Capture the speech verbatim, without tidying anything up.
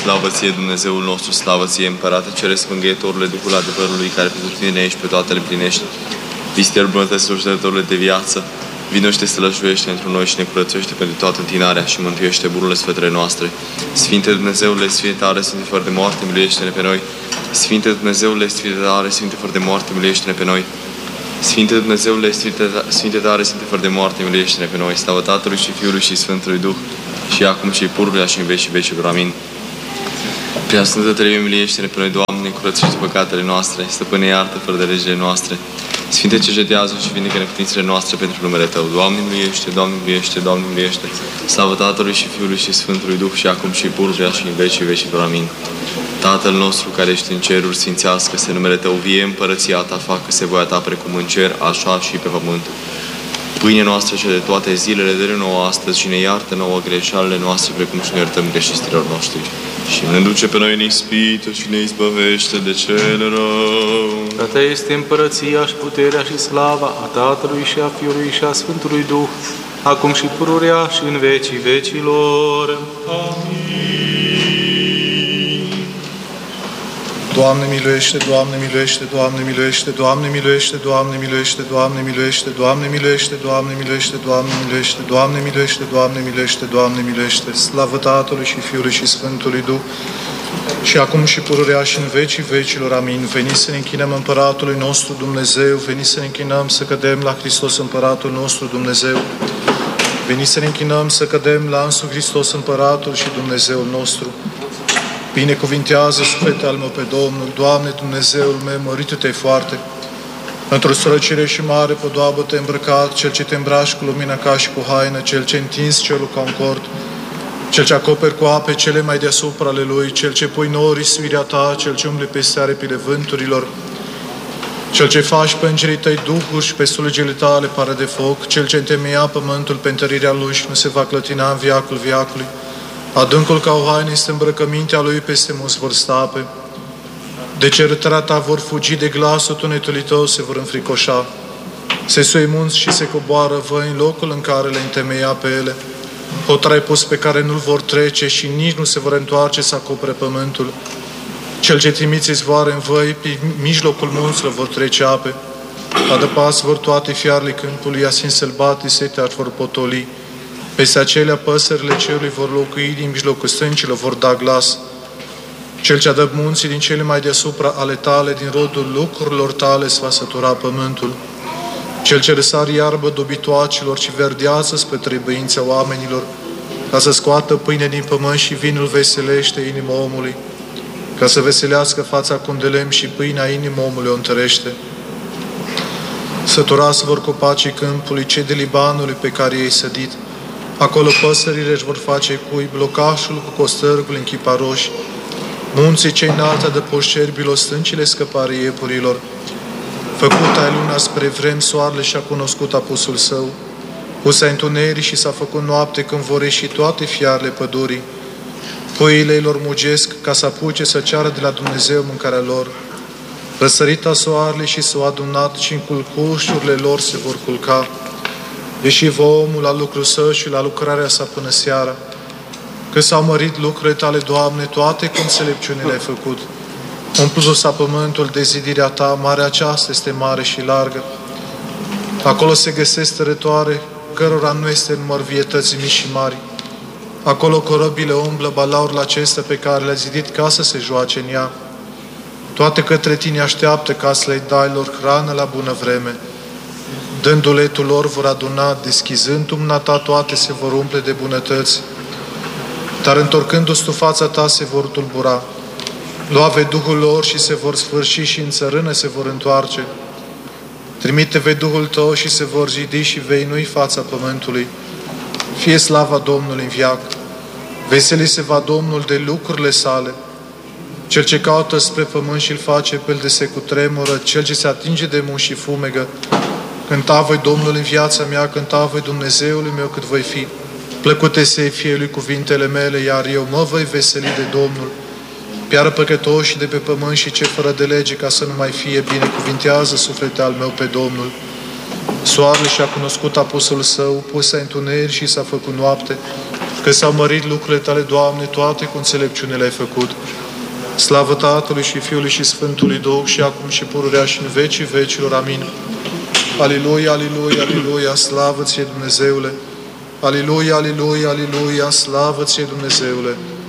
slavă ție, Dumnezeul nostru, slavă ție, Împărate Ceresc, Mângâietorule, Duhul adevărului, care pentru tine ești, pe toate le plinești. Vistel bunătăților și dătătorule de viață, vino și te stălășuiește într noi și ne curățește pentru toată întinarea și mântuiește bururile sfetele noastre. Sfinte Dumnezeule, Sfinte tare, Sfinte fără de moarte, miluiește-ne pe noi. Sfinte Dumnezeule, Sfinte tare, Sfinte fără de moarte, miluiește-ne pe noi. Sfinte Dumnezeule, Sfinte, Sfinte tare, Sfinte fără de moarte, miluiește-ne pe noi. Slavă Tatălui și Fiului și Sfântului Duh, și acum și pururea și în veci și vecilor. Amin. Prea Sfântă Treime, miluiește-ne pe noi, Doamne, curățește păcatele noastre, Stăpâne, iartă fără de legile noastre. Sfinte, cercetează și vindecă neputințele noastre pentru numele Tău. Doamne, miluiește, Doamne, miluiește, Doamne, miluiește. Slavă Tatălui și Fiului și Sfântului Duh, și acum și pururea și în veci și vecilor. Amin. Tatăl nostru care ești în ceruri, sfințească-se numele Tău, vie împărăția Ta, facă-se voia Ta precum în cer, așa și pe pământ. Pâinea noastră cea de toate zilele, dă-ne nouă astăzi și ne iartă nouă greșalele noastre, precum și ne iertăm greșiților noștri. Și ne duce pe noi în ispită și ne izbăvește de cele rău. Că Ta este împărăția și puterea și slava a Tatălui și a Fiului și a Sfântului Duh, acum și pururea și în vecii vecilor. Amin. Doamne miluiește, Doamne miluiește, Doamne miluiește, Doamne miluiește, Doamne miluiește, Doamne miluiește, Doamne miluiește, Doamne miluiește, Doamne miluiește, Doamne miluiește, Doamne miluiește, Doamne miluiește, slavă Tatălui și Fiului și Sfântului Duh, și acum și pururea și în vecii vecilor. Amin. Veniți să ne închinăm Împăratului nostru Dumnezeu, veniți să ne închinăm să cădem la Hristos Împăratul nostru Dumnezeu, veniți să ne închinăm să cădem la însuși Hristos Împăratul și Dumnezeul nostru. Binecuvintează suflete al meu pe Domnul, Doamne Dumnezeul meu, mărită-te foarte. Într-o străcire și mare podoabă te îmbrăcat, Cel ce te îmbraci cu lumina ca și cu haină, Cel ce întins cerul ca un cord, Cel ce acoperi cu ape cele mai deasupra ale Lui, Cel ce pui norii sfirea Ta, Cel ce umble peste aripile vânturilor, Cel ce faci pe îngerii Tăi duhuri și pe slugile Tale pare de foc, Cel ce întemeia pământul pe întărirea Lui și nu se va clătina în viacul viacului. Adâncul ca o haină este îmbrăcămintea Lui, peste mulți vor stape. De cerătarea Ta vor fugi, de glasul tunetului Tău se vor înfricoșa. Se sui munți și se coboară văi în locul în care le întemeia pe ele. Hotrai pus pe care nu-l vor trece și nici nu se vor întoarce să acopere pământul. Cel ce trimiți izvoare în văi, pe mijlocul munților vor trece ape. Adăpați vor toate fiarele câmpului, asin sălbati, setea vor potoli. Peste acelea păsările cerului vor locui, din mijlocul stâncilor vor da glas. Cel ce adă munții din cele mai deasupra ale Tale, din rodul lucrurilor Tale se va sătura pământul. Cel ce răsari iarbă dobitoacelor și verdează spre trebuința oamenilor, ca să scoată pâine din pământ și vinul veselește inima omului, ca să veselească fața cu un lemn și pâinea inima omului o întărește. Săturați vor copacii câmpului, cei de Libanului pe care i-ai sădit. Acolo păsările își vor face cui, blocașul cu costărgul în chiparoși, munții cei înalte adăpoși cerbilor, stâncile scăpare iepurilor. Făcut ai luna spre vrem, soarele și-a cunoscut apusul său. Pus ai întuneric și s-a făcut noapte când vor ieși toate fiarele pădurii. Pâile lor mugesc ca să apuce să ceară de la Dumnezeu mâncarea lor. Răsărita soarele și s-au adunat și în culcușurile lor se vor culca. Deși vă omul la lucrul său și la lucrarea sa până seara, că s-au mărit lucrurile Tale, Doamne, toate cu înțelepciune le-ai făcut. Umplu s-a pământul de zidirea Ta, marea aceasta este mare și largă. Acolo se găsesc tărătoare, cărora nu este număr vietății mici și mari. Acolo corăbile umblă, balaurile acestea pe care le-a zidit ca să se joace în ea. Toate către Tine așteaptă ca să le dai lor hrană la bună vreme. Dând duletul lor vor aduna, deschizând umna Ta, toate se vor umple de bunătăți. Dar întorcându-ți Tu fața Ta se vor tulbura. Lua-ve Duhul lor și se vor sfârși și în țărână se vor întoarce. Trimite-ve Duhul Tău și se vor zidi și vei inui fața pământului. Fie slava Domnului în viac. Veseli se va Domnul de lucrurile sale. Cel ce caută spre pământ și îl face pe el de se cutremură, cel ce se atinge de mun și fumegă. Cânta voi Domnul în viața mea, cânta voi Dumnezeului meu cât voi fi. Plăcute să fie lui cuvintele mele, iar eu mă voi veseli de Domnul. Piară păcătoși de pe pământ și ce fără de lege, ca să nu mai fie, binecuvintează suflete al meu pe Domnul. Soarele și-a cunoscut apusul său, pus-a întuneric și s-a făcut noapte. că s-au mărit lucrurile Tale, Doamne, toate cu înțelepciune le-ai făcut. Slavă Tatălui și Fiului și Sfântului Duh și acum și pururea și în vecii vecilor. Amin. Aliluia, aliluia, aliluia, slavă Ție, Dumnezeule! Aliluia, aliluia, aliluia, slavă Ție, Dumnezeule!